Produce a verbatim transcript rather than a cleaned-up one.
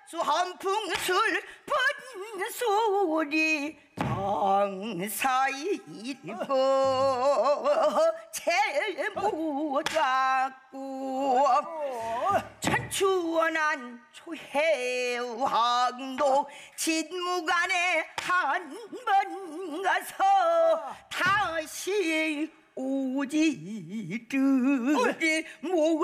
한풍술 번 소리 장사일보 제모잡고 천추원한 초해왕도 진무간에 한 번 가서 다시 오지를 목